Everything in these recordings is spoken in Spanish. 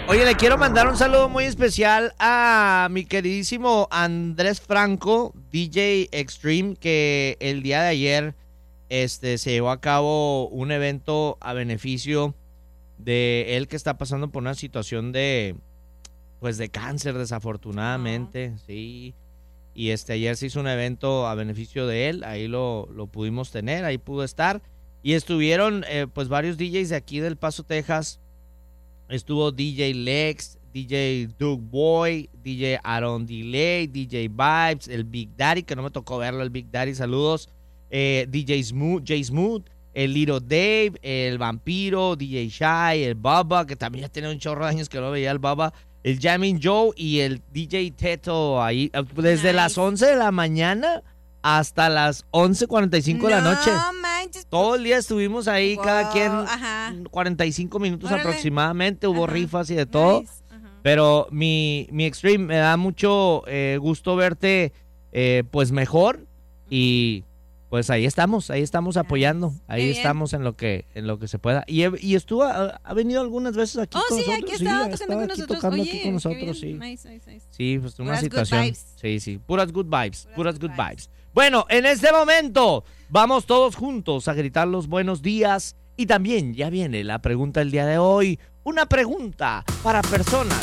Oye, le quiero mandar un saludo muy especial a mi queridísimo Andrés Franco, DJ Extreme, que el día de ayer se llevó a cabo un evento a beneficio de él, que está pasando por una situación de cáncer, desafortunadamente, sí. Y ayer se hizo un evento a beneficio de él, ahí lo pudimos tener, ahí pudo estar. Y estuvieron varios DJs de aquí del Paso, Texas. Estuvo DJ Lex, DJ Doug Boy, DJ Aaron Delay, DJ Vibes, el Big Daddy, que no me tocó verlo, el Big Daddy, saludos. DJ Smooth, Jay Smooth, el Little Dave, el Vampiro, DJ Shy, el Bubba, que también ya tiene un chorro de años que no veía el Bubba, el Jamming Joe y el DJ Teto ahí, desde las 11 de la mañana hasta las 11:45 de la noche. Manches. Todo el día estuvimos ahí, cada quien 45 minutos aproximadamente, hubo rifas y de todo. Nice. Pero mi Extreme, me da mucho gusto verte mejor, y pues ahí estamos apoyando, ahí estamos en lo que se pueda. Y estuvo, ha venido algunas veces aquí con nosotros. Aquí estaba tocando aquí con nosotros, sí. Nice. Sí, pues una Puras situación. good vibes. Sí, puras good vibes. Bueno, en este momento vamos todos juntos a gritar los buenos días, y también ya viene la pregunta del día de hoy, una pregunta para personas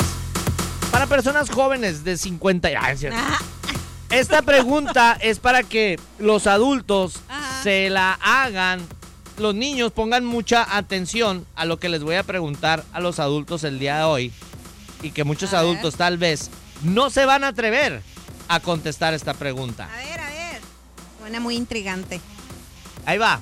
jóvenes de 50 años. Esta pregunta es para que los adultos se la hagan, los niños pongan mucha atención a lo que les voy a preguntar a los adultos el día de hoy, y que muchos adultos tal vez no se van a atrever a contestar esta pregunta. A ver. Suena muy intrigante. Ahí va.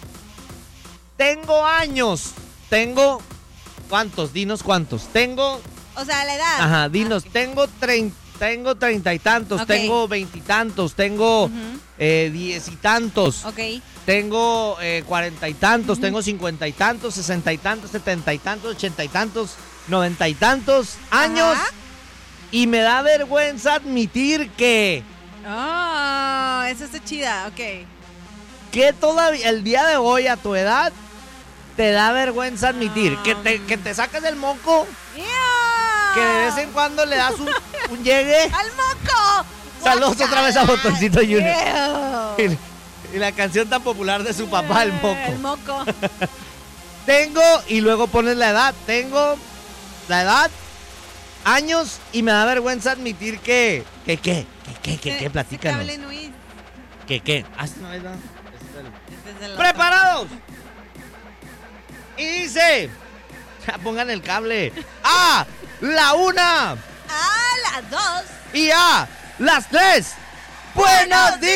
Tengo años. ¿Cuántos? Dinos cuántos. O sea, la edad. Ajá, dinos. Tengo 30 y tantos. Okay. Tengo 20 y tantos. Tengo 10 y tantos. Ok. Tengo 40 y tantos. Tengo 50 y tantos, 60 y tantos, 70 y tantos, 80 y tantos, 90 y tantos años. Y me da vergüenza admitir que... Oh, esa está chida, ok. Que todavía el día de hoy, a tu edad, te da vergüenza admitir que te sacas el moco, que de vez en cuando le das un llegue ¡al moco! Saludos otra vez a Botoncito Junior. Ew. Y la canción tan popular de su papá, el moco. El moco. Tengo, y luego pones la edad. Tengo la edad, años, y me da vergüenza admitir que platícanos. ¿Qué? ¿Preparados? Y dice, pongan el cable. A la 1. A las 2. Y a las 3. ¡Buenos días!